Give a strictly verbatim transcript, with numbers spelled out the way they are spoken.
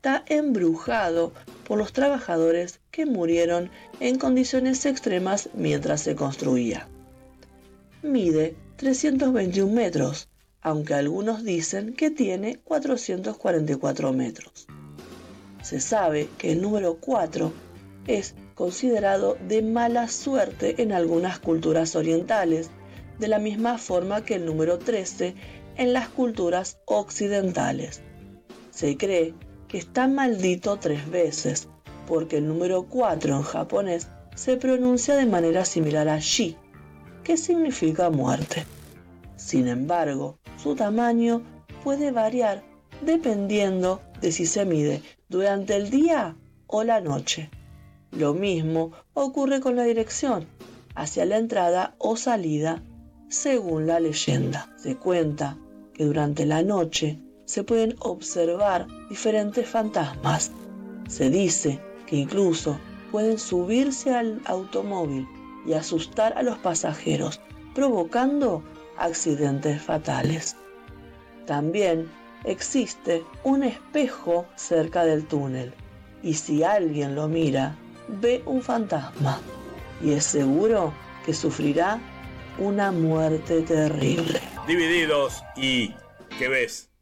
está embrujado por los trabajadores que murieron en condiciones extremas mientras se construía. Mide trescientos veintiún metros, aunque algunos dicen que tiene cuatrocientos cuarenta y cuatro metros. Se sabe que el número cuatro es considerado de mala suerte en algunas culturas orientales, de la misma forma que el número trece en las culturas occidentales. Se cree que está maldito tres veces, porque el número cuatro en japonés se pronuncia de manera similar a shi, que significa muerte. Sin embargo, su tamaño puede variar dependiendo de si se mide durante el día o la noche. Lo mismo ocurre con la dirección, hacia la entrada o salida, según la leyenda. Se cuenta que durante la noche se pueden observar diferentes fantasmas. Se dice que incluso pueden subirse al automóvil y asustar a los pasajeros, provocando accidentes fatales. También existe un espejo cerca del túnel, y si alguien lo mira, ve un fantasma, y es seguro que sufrirá una muerte terrible. Divididos y ¿qué ves?